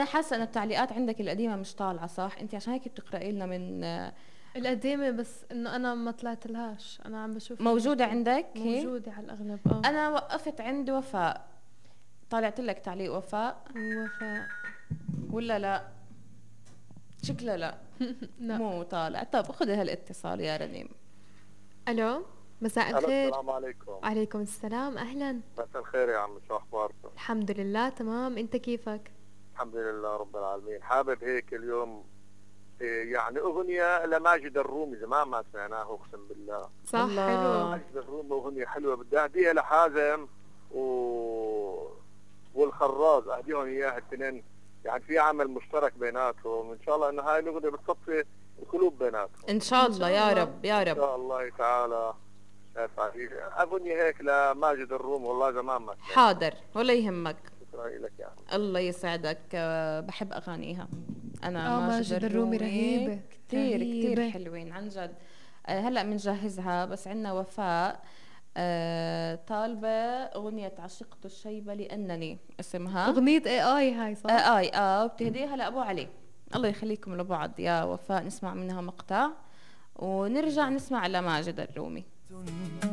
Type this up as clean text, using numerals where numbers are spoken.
حاسه انه التعليقات عندك القديمه مش طالعه صح؟ انت عشان هيك بتقراي لنا من القديمة، بس انه انا ما طلعت لهاش، انا عم بشوف موجوده عندك هي؟ موجودة على الاغلب. انا وقفت عند وفاء، طالعت لك تعليق وفاء وفاء ولا لا؟ شكلها لا. لا. مو طالع. طب خذي هالاتصال يا رنيم. الو، مساء الو، الخير. السلام عليكم. عليكم السلام، اهلا. مساء الخير يا عم، شو اخباركم؟ الحمد لله تمام، انت كيفك؟ الحمد لله رب العالمين. حابب هيك اليوم يعني اغنيه لماجد الرومي، زمان ما سمعناها اقسم بالله. صح، الله. حلوة. ماجد الرومي اغنيه حلوه، بدي اهديها لحازم والخراز، اهديهم اياها الاثنين، يعني في عمل مشترك بيناتهم، ان شاء الله انه هاي الاغنيه بتصفي القلوب بيناتهم ان شاء الله يا رب يا ان رب. شاء الله تعالى. اغنيه هيك لماجد الرومي، والله زمان ما سمعتها. حاضر ولا يهمك. شكرا لك يا عم. الله يسعدك. بحب اغانيها انا. ماجد الرومي رهيبة، كتير رهيبة. كتير حلوين عن جد. هلا بنجهزها، بس عندنا وفاء طالبة أغنية عشقت الشيبة لأنني اسمها اغنية اي هاي صح؟ بتهديها لأبو علي. الله يخليكم لبعض يا وفاء. نسمع منها مقطع ونرجع نسمع لماجد الرومي.